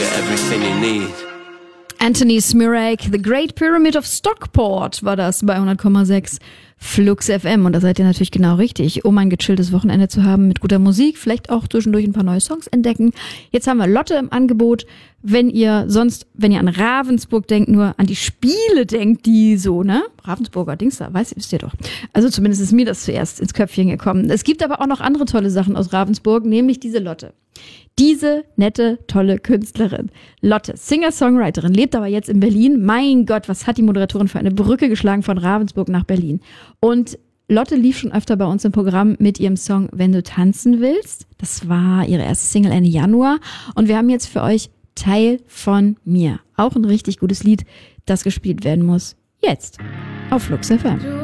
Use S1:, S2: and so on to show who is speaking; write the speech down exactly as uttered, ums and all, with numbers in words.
S1: get everything you need.
S2: Anthony Smirek, The Great Pyramid of Stockport war das bei hundert Komma sechs Flux F M. Und da seid ihr natürlich genau richtig, um ein gechilltes Wochenende zu haben mit guter Musik, vielleicht auch zwischendurch ein paar neue Songs entdecken. Jetzt haben wir Lotte im Angebot. Wenn ihr sonst, wenn ihr an Ravensburg denkt, nur an die Spiele denkt, die so, ne? Ravensburger Dings da, weißt, wisst ihr doch. Also zumindest ist mir das zuerst ins Köpfchen gekommen. Es gibt aber auch noch andere tolle Sachen aus Ravensburg, nämlich diese Lotte. Diese nette, tolle Künstlerin. Lotte, Singer-Songwriterin, lebt aber jetzt in Berlin. Mein Gott, was hat die Moderatorin für eine Brücke geschlagen von Ravensburg nach Berlin. Und Lotte lief schon öfter bei uns im Programm mit ihrem Song Wenn du tanzen willst. Das war ihre erste Single Ende Januar. Und wir haben jetzt für euch Teil von mir. Auch ein richtig gutes Lied, das gespielt werden muss. Jetzt auf Flux F M.